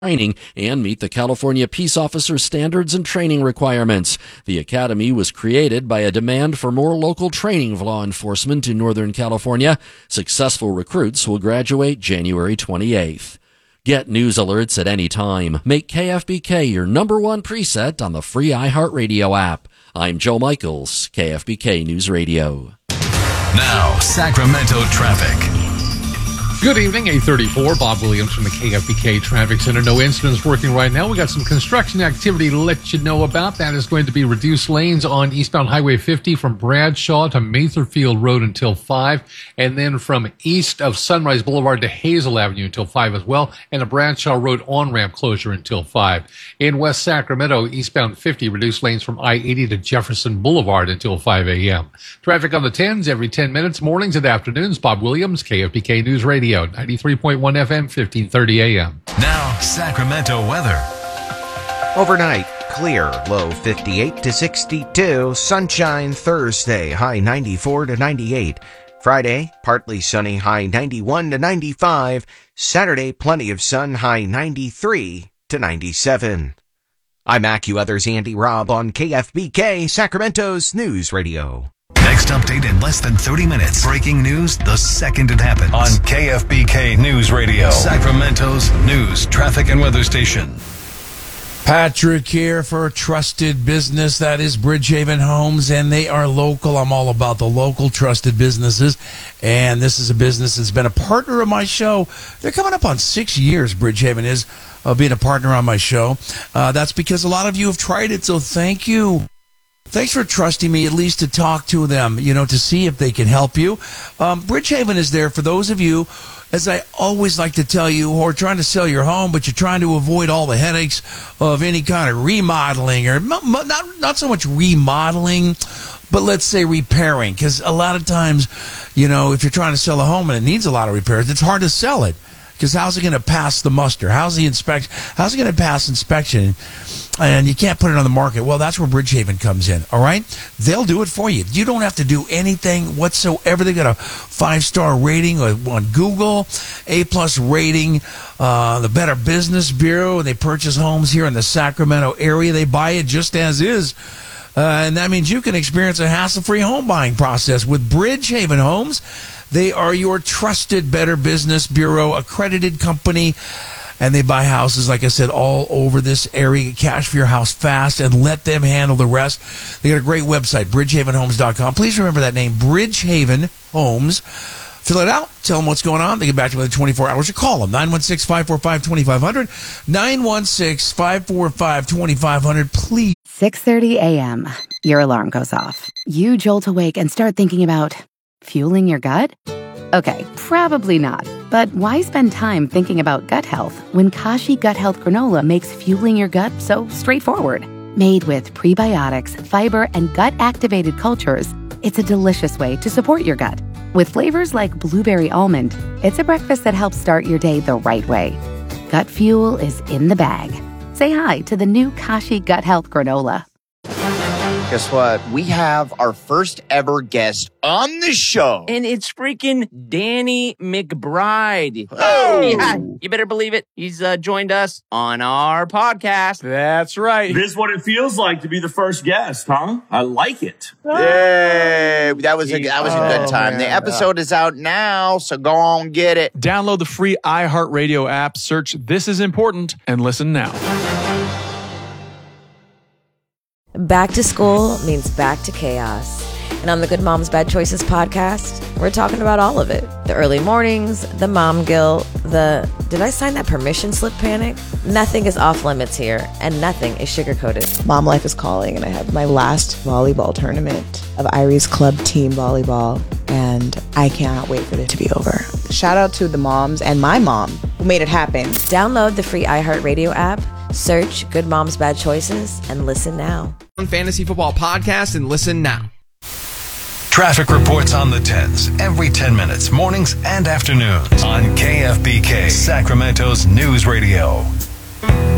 training and meet the California Peace Officer standards and training requirements. The academy was created by a demand for more local training of law enforcement in Northern California. Successful recruits will graduate January 28th. Get news alerts at any time. Make KFBK your number one preset on the free iHeartRadio app. I'm Joe Michaels, KFBK News Radio. Now, Sacramento traffic. Good evening, 8:34. Bob Williams from the KFBK Traffic Center. No incidents working right now. We got some construction activity to let you know about. That is going to be reduced lanes on eastbound Highway 50 from Bradshaw to Matherfield Road until 5, and then from east of Sunrise Boulevard to Hazel Avenue until 5 as well, and a Bradshaw Road on-ramp closure until 5. In West Sacramento, eastbound 50, reduced lanes from I-80 to Jefferson Boulevard until 5 a.m. Traffic on the 10s every 10 minutes, mornings and afternoons. Bob Williams, KFBK News Radio. 93.1 FM, 1530 AM. Now, Sacramento weather. Overnight, clear, low 58 to 62. Sunshine Thursday, high 94 to 98. Friday, partly sunny, high 91 to 95. Saturday, plenty of sun, high 93 to 97. I'm AccuWeather's Andy Robb on KFBK, Sacramento's News Radio. Next update in less than 30 minutes. Breaking news the second it happens. On KFBK News Radio, Sacramento's news, traffic, and weather station. Patrick here for a trusted business. That is Bridgehaven Homes, and they are local. I'm all about the local trusted businesses, and this is a business that's been a partner of my show. They're coming up on 6 years, Bridgehaven is, being a partner on my show. That's because a lot of you have tried it, so thank you. Thanks for trusting me at least to talk to them, to see if they can help you. Bridgehaven is there for those of you, as I always like to tell you, who are trying to sell your home, but you're trying to avoid all the headaches of any kind of remodeling, or not so much remodeling, but let's say repairing. Because a lot of times, if you're trying to sell a home and it needs a lot of repairs, it's hard to sell it. Because how's it going to pass the muster? How's it going to pass inspection? And you can't put it on the market. Well, that's where Bridgehaven comes in, all right? They'll do it for you. You don't have to do anything whatsoever. They got a 5-star rating on Google, A+ rating, the Better Business Bureau. They purchase homes here in the Sacramento area. They buy it just as is. And that means you can experience a hassle-free home buying process with Bridgehaven Homes. They are your trusted Better Business Bureau accredited company, and they buy houses, like I said, all over this area. Get cash for your house fast and let them handle the rest. They got a great website, bridgehavenhomes.com. Please remember that name, Bridgehaven Homes. Fill it out. Tell them what's going on. They get back to you within 24 hours. You call them, 916-545-2500, 916-545-2500, please. 6:30 a.m. Your alarm goes off. You jolt awake and start thinking about fueling your gut? Okay, probably not. But why spend time thinking about gut health when Kashi Gut Health Granola makes fueling your gut so straightforward? Made with prebiotics, fiber, and gut-activated cultures, it's a delicious way to support your gut. With flavors like blueberry almond, it's a breakfast that helps start your day the right way. Gut fuel is in the bag. Say hi to the new Kashi Gut Health Granola. Guess what? We have our first ever guest on the show. And it's freaking Danny McBride. Oh! Yeah, you better believe it. He's joined us on our podcast. That's right. This is what it feels like to be the first guest, huh? I like it. Yay! That was a good time. Man. The episode is out now, so go on, get it. Download the free iHeartRadio app, search This Is Important, and listen now. Back to school means back to chaos. And on the Good Moms Bad Choices podcast, we're talking about all of it. The early mornings, the mom guilt, the did I sign that permission slip panic? Nothing is off limits here, and nothing is sugar-coated. Mom life is calling, and I have my last volleyball tournament of Irie's club team volleyball, and I cannot wait for it to be over. Shout out to the moms and my mom who made it happen. Download the free iHeartRadio app, search Good Moms Bad Choices, and listen now. Fantasy Football Podcast, and listen now. Traffic reports on the 10s every 10 minutes, mornings and afternoons on KFBK, Sacramento's News Radio.